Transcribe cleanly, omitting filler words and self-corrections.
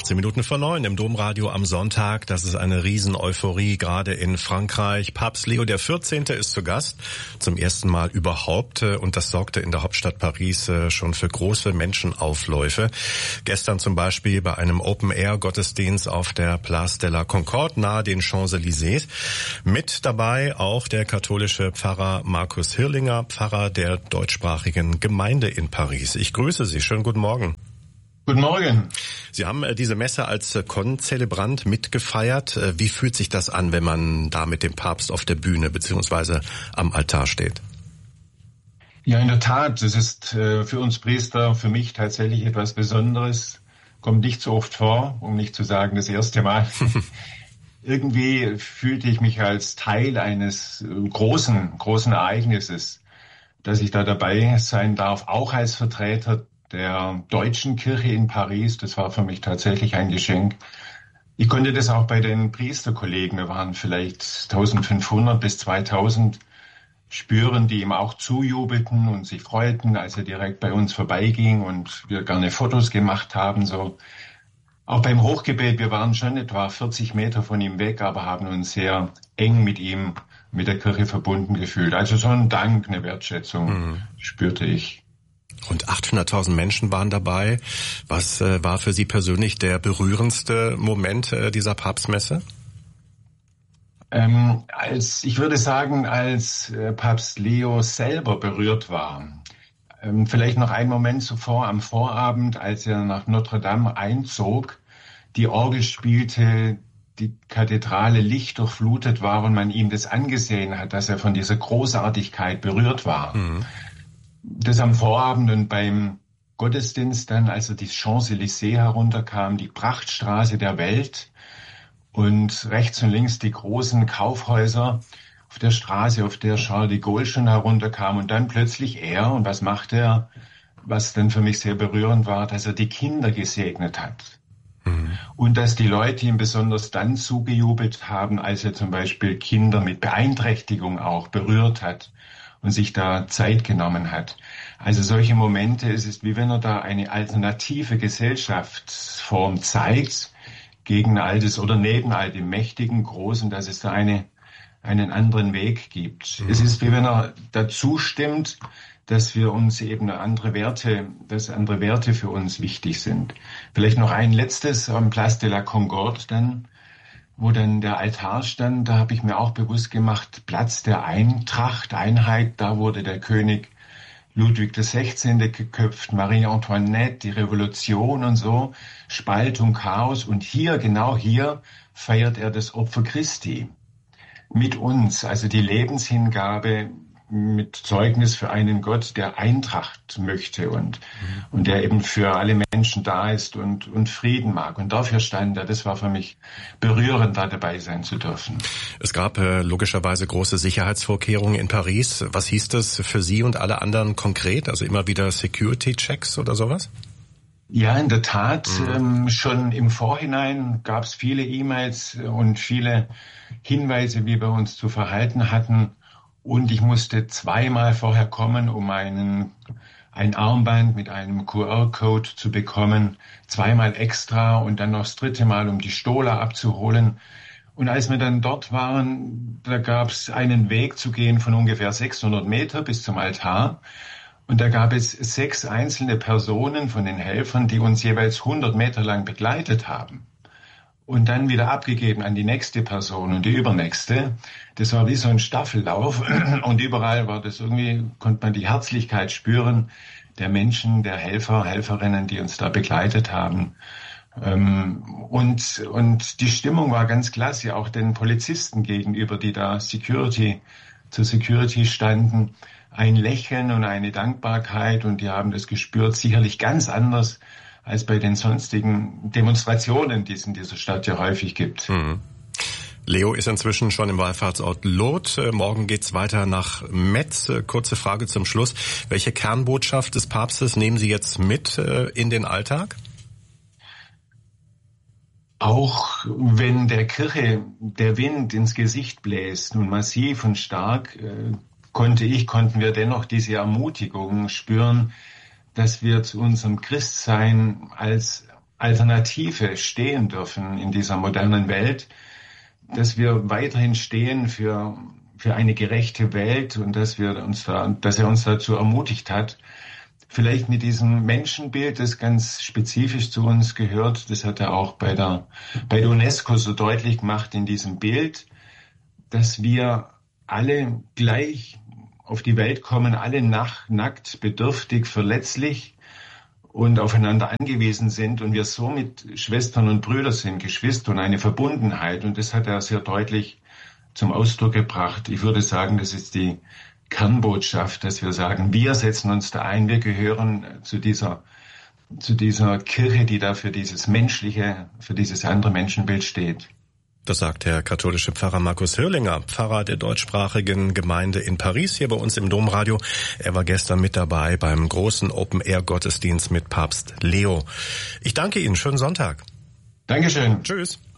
8:18 im Domradio am Sonntag. Das ist eine Riesen-Euphorie, gerade in Frankreich. Papst Leo XIV. Ist zu Gast, zum ersten Mal überhaupt. Und das sorgte in der Hauptstadt Paris schon für große Menschenaufläufe. Gestern zum Beispiel bei einem Open-Air-Gottesdienst auf der Place de la Concorde nahe den Champs-Élysées. Mit dabei auch der katholische Pfarrer Markus Hirlinger, Pfarrer der deutschsprachigen Gemeinde in Paris. Ich grüße Sie. Schönen guten Morgen. Guten Morgen. Sie haben diese Messe als Konzelebrant mitgefeiert. Wie fühlt sich das an, wenn man da mit dem Papst auf der Bühne bzw. am Altar steht? Ja, in der Tat, das ist für uns Priester, für mich tatsächlich etwas Besonderes. Kommt nicht so oft vor, um nicht zu sagen das erste Mal. Irgendwie fühlte ich mich als Teil eines großen Ereignisses, dass ich da dabei sein darf, auch als Vertreter der deutschen Kirche in Paris. Das war für mich tatsächlich ein Geschenk. Ich konnte das auch bei den Priesterkollegen, wir waren vielleicht 1500 bis 2000, spüren, die ihm auch zujubelten und sich freuten, als er direkt bei uns vorbeiging und wir gerne Fotos gemacht haben. So auch beim Hochgebet, wir waren schon etwa 40 Meter von ihm weg, aber haben uns sehr eng mit ihm, mit der Kirche verbunden gefühlt. Also so ein Dank, eine Wertschätzung spürte ich. Rund 800.000 Menschen waren dabei. Was war für Sie persönlich der berührendste Moment dieser Papstmesse? Ich würde sagen, als Papst Leo selber berührt war. Vielleicht noch einen Moment zuvor, am Vorabend, als er nach Notre Dame einzog, die Orgel spielte, die Kathedrale lichtdurchflutet war und man ihm das angesehen hat, dass er von dieser Großartigkeit berührt war. Das am Vorabend und beim Gottesdienst dann, als er die Champs-Élysées herunterkam, die Prachtstraße der Welt und rechts und links die großen Kaufhäuser auf der Straße, auf der Charles de Gaulle schon herunterkam und dann plötzlich er, und was macht er, was dann für mich sehr berührend war, dass er die Kinder gesegnet hat. Und dass die Leute ihm besonders dann zugejubelt haben, als er zum Beispiel Kinder mit Beeinträchtigung auch berührt hat und sich da Zeit genommen hat. Also solche Momente, es ist wie wenn er da eine alternative Gesellschaftsform zeigt, gegen all das oder neben all dem Mächtigen, Großen, dass es da einen anderen Weg gibt. Es ist wie wenn er dazu stimmt, dass wir uns eben dass andere Werte für uns wichtig sind. Vielleicht noch ein letztes am Place de la Concorde dann, wo dann der Altar stand, da habe ich mir auch bewusst gemacht, Platz der Eintracht, Einheit, da wurde der König Ludwig XVI. Geköpft, Marie Antoinette, die Revolution und so, Spaltung, Chaos. Und hier, genau hier, feiert er das Opfer Christi mit uns, also die Lebenshingabe mit Zeugnis für einen Gott, der Eintracht möchte und der eben für alle Menschen da ist und Frieden mag. Und dafür stand er. Das war für mich berührend, da dabei sein zu dürfen. Es gab logischerweise große Sicherheitsvorkehrungen in Paris. Was hieß das für Sie und alle anderen konkret? Also immer wieder Security-Checks oder sowas? Ja, in der Tat. Schon im Vorhinein gab es viele E-Mails und viele Hinweise, wie wir uns zu verhalten hatten. Und ich musste zweimal vorher kommen, um ein Armband mit einem QR-Code zu bekommen. Zweimal extra und dann noch das dritte Mal, um die Stola abzuholen. Und als wir dann dort waren, da gab es einen Weg zu gehen von ungefähr 600 Meter bis zum Altar. Und da gab es 6 einzelne Personen von den Helfern, die uns jeweils 100 Meter lang begleitet haben. Und dann wieder abgegeben an die nächste Person und die übernächste. Das war wie so ein Staffellauf. Und überall war das irgendwie, konnte man die Herzlichkeit spüren der Menschen, der Helfer, Helferinnen, die uns da begleitet haben. Und die Stimmung war ganz klasse, auch den Polizisten gegenüber, die da zur Security standen. Ein Lächeln und eine Dankbarkeit und die haben das gespürt, sicherlich ganz anders als bei den sonstigen Demonstrationen, die es in dieser Stadt ja häufig gibt. Leo ist inzwischen schon im Wallfahrtsort Lourdes. Morgen geht's weiter nach Metz. Kurze Frage zum Schluss. Welche Kernbotschaft des Papstes nehmen Sie jetzt mit in den Alltag? Auch wenn der Kirche der Wind ins Gesicht bläst, nun massiv und stark, konnten wir dennoch diese Ermutigung spüren, dass wir zu unserem Christsein als Alternative stehen dürfen in dieser modernen Welt, dass wir weiterhin stehen für eine gerechte Welt und dass er uns dazu ermutigt hat, vielleicht mit diesem Menschenbild, das ganz spezifisch zu uns gehört, das hat er auch bei der UNESCO so deutlich gemacht in diesem Bild, dass wir alle gleich auf die Welt kommen, alle nackt, bedürftig, verletzlich und aufeinander angewiesen sind und wir somit Schwestern und Brüder sind, Geschwister und eine Verbundenheit. Und das hat er sehr deutlich zum Ausdruck gebracht. Ich würde sagen, das ist die Kernbotschaft, dass wir sagen, wir setzen uns da ein, wir gehören zu dieser Kirche, die da für dieses menschliche, für dieses andere Menschenbild steht. Das sagt der katholische Pfarrer Markus Hörlinger, Pfarrer der deutschsprachigen Gemeinde in Paris, hier bei uns im Domradio. Er war gestern mit dabei beim großen Open-Air-Gottesdienst mit Papst Leo. Ich danke Ihnen. Schönen Sonntag. Dankeschön. Tschüss.